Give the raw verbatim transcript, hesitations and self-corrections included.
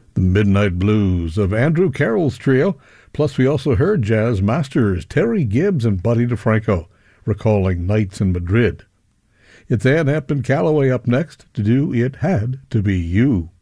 The Midnight Blues of Andrew Carroll's trio, plus we also heard jazz masters Terry Gibbs and Buddy DeFranco recalling nights in Madrid. It's Ann Hepburn Calloway up next to do It Had to Be You.